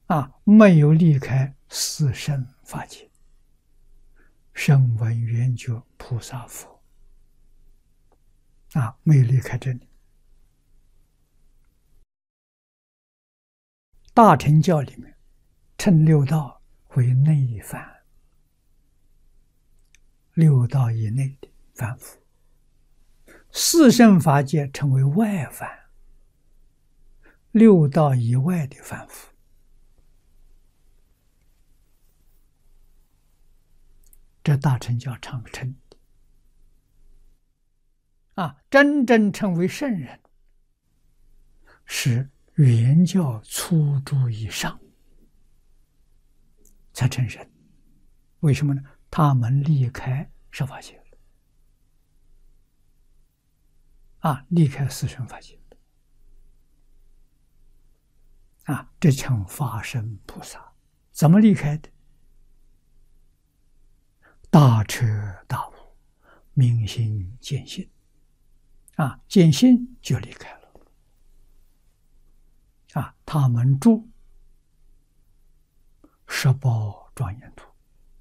没有离开四圣法界，声闻缘觉菩萨佛没有离开这里。大乘教里面称六道为内凡，六道以内的凡夫；四圣法界称为外凡，六道以外的凡夫。这大乘教常称的真正成为圣人，是原教初住以上才成圣。为什么呢？他们离开十法界了，离开四圣法界这称法身菩萨。怎么离开的？大彻大悟，明心见性见性就离开了他们住十宝庄严土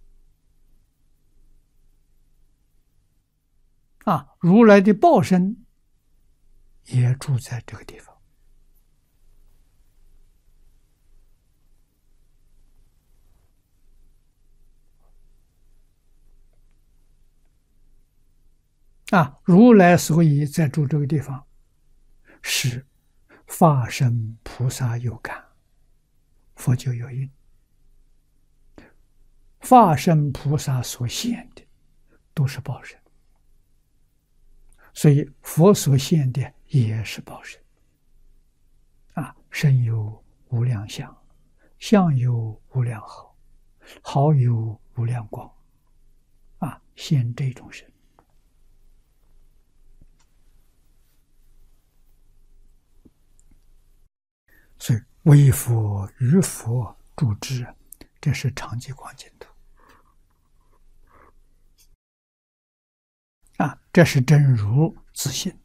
如来的报身也住在这个地方如来所以在住这个地方，是法身菩萨有感，佛就有应。法身菩萨所现的都是报身，所以佛所现的也是报身身有无量相，相有无量好，好有无量光现这种身。所以为佛于佛住之，这是常寂光净土这是真如自性。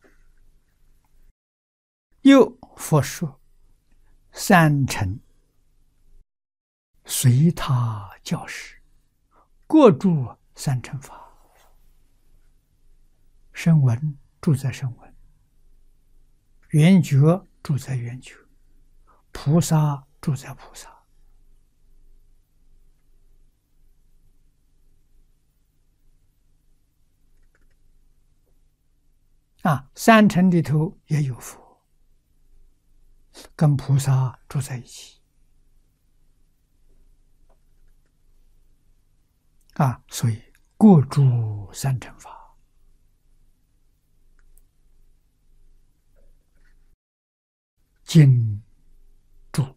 又佛说三乘随他教示，各住三乘法。声闻住在声闻，缘觉住在缘觉，菩萨住在菩萨三乘里头也有佛，跟菩萨住在一起所以各住三乘法。今住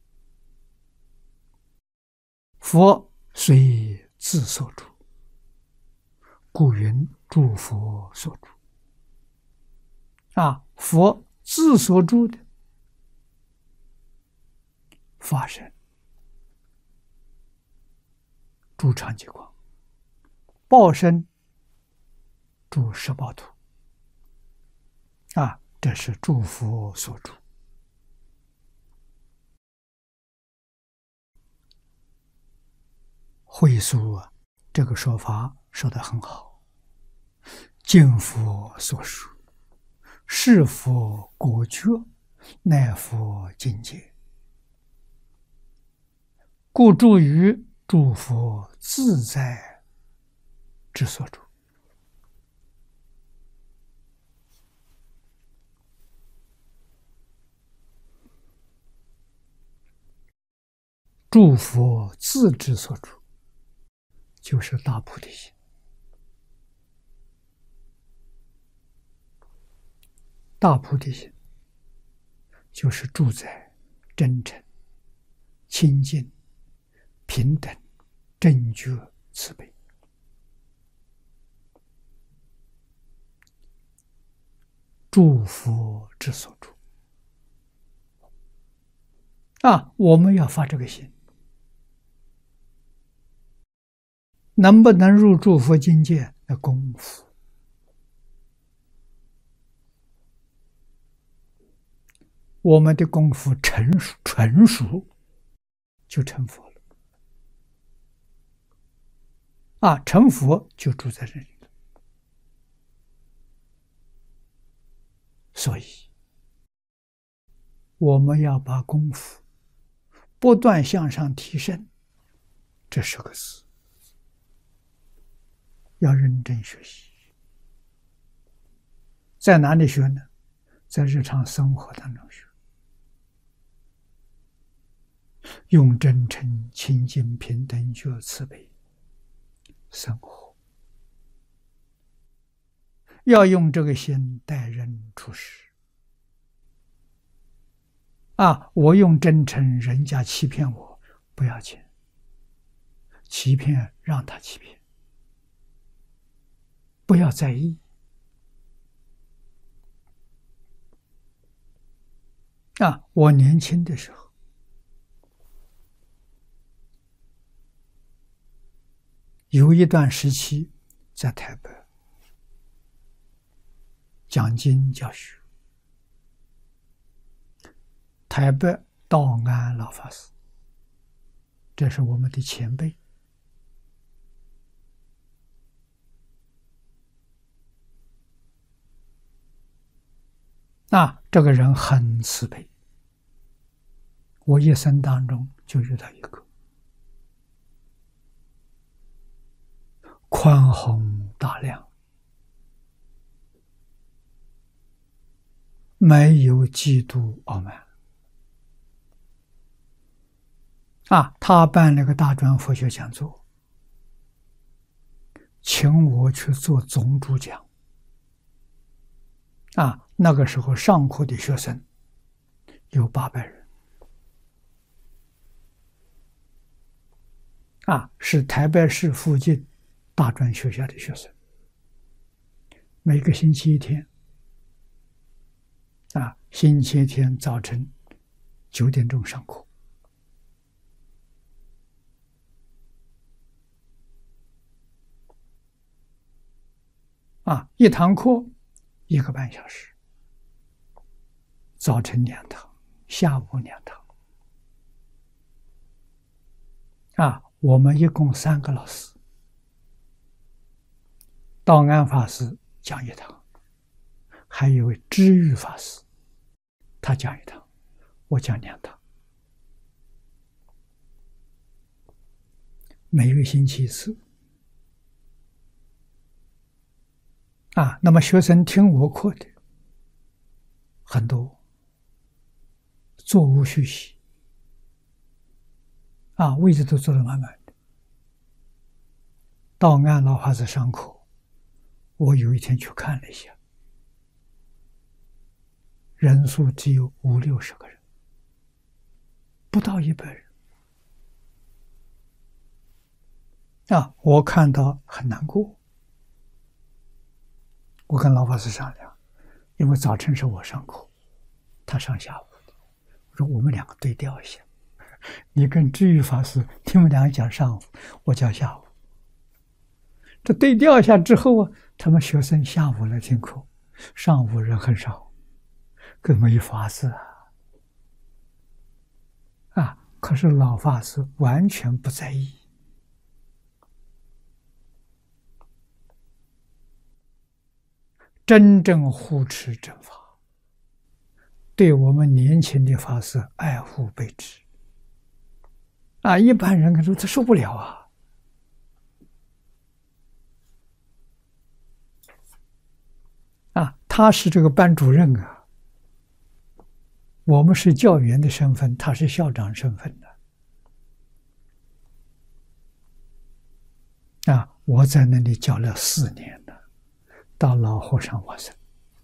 佛虽自所住，故云诸佛所住佛自所住的法身住常寂光，报身住十报土这是诸佛所住。慧疏这个说法说得很好，今佛所述，是佛果觉，乃佛境界，故住于诸佛自在之所住。诸佛自之所住，就是大菩提心。大菩提心就是住在真诚、清净、平等、正觉、慈悲。诸佛之所住我们要发这个心，能不能入诸佛境界的功夫，我们的功夫纯熟， 就成佛了。成佛就住在这里了。所以，我们要把功夫不断向上提升，这10个字要认真学习。在哪里学呢？在日常生活当中学，用真诚、清净、平等、觉、慈悲生活，要用这个心待人处事。我用真诚，人家欺骗我，不要钱，欺骗让他欺骗，不要在意。我年轻的时候，有一段时期在台北讲经教学，台北道安老法师，这是我们的前辈。这个人很慈悲，我一生当中就遇到一个宽宏大量，没有嫉妒傲慢。他办了个大专佛学讲座，请我去做总主讲。那个时候上课的学生有800人，是台北市附近大专学校的学生。每个星期一天，星期一天早晨9点钟上课。一堂课1个半小时，早晨2堂，下午2堂。我们一共3个老师，道安法师讲1堂，还有一位知遇法师，他讲1堂，我讲2堂，每个星期一次。那么学生听我课的很多，座无虚席，位置都坐得满满的。道安老法师上课，我有一天去看了一下，人数只有50、60个人，不到100人。我看到很难过。我跟老法师商量，因为早晨是我上课，他上下午的，我说我们2个对调一下，你跟知遇法师，你们2个讲上午，我讲下午。这对调一下之后他们学生下午来听课，上午人很少，更没法子可是老法师完全不在意。真正护持正法，对我们年轻的法师爱护备至。一般人可能他受不了他是这个班主任我们是教员的身份，他是校长身份的。我在那里教了4年了，到老和尚往生。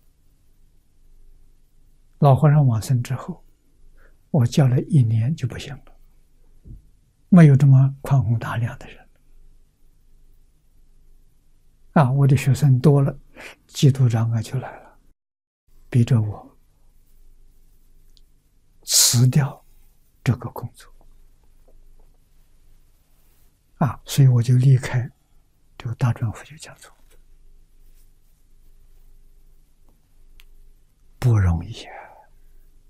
老和尚往生之后，我教了1年就不行了，没有这么宽宏大量的人。我的学生多了，缉毒长就来了，逼着我辞掉这个工作。所以我就离开这个大专佛学讲座。不容易